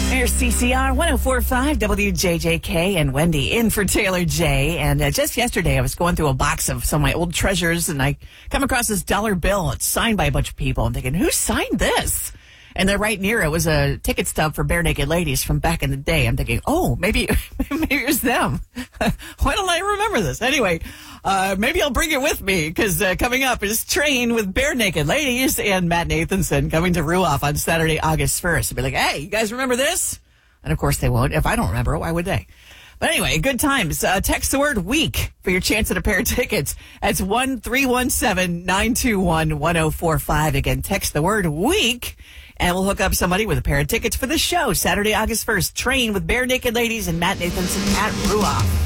Here's CCR 104.5 WJJK and Wendy in for Taylor J. And just yesterday, I was going through a box of some of my old treasures, and I come across this dollar bill. It's signed by a bunch of people. I'm thinking, who signed this? And then right near it was a ticket stub for Bare Naked Ladies from back in the day. I'm thinking, oh, maybe it was them. Why don't I remember this? Anyway, maybe I'll bring it with me, because coming up is Train with Bare Naked Ladies and Matt Nathanson coming to Ruoff on Saturday, August 1st. I'll be like, hey, you guys remember this? And of course they won't. If I don't remember it, why would they? But anyway, good times. Text the word week for your chance at a pair of tickets. That's 1-317-921-1045. Again, text the word week, and we'll hook up somebody with a pair of tickets for the show Saturday, August 1st. Train with Bare Naked Ladies and Matt Nathanson at Ruoff.